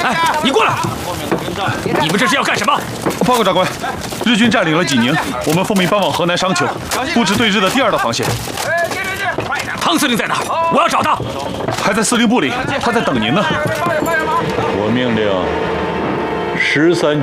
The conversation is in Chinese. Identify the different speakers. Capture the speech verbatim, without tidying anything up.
Speaker 1: 哎，你过来！你们这是要干什么？
Speaker 2: 报告长官，日军占领了济宁，我们奉命搬往河南商丘，布置对日的第二道防线。
Speaker 1: 汤司令在哪？我要找他。
Speaker 2: 还在司令部里，他在等您呢。
Speaker 3: 我命令十三。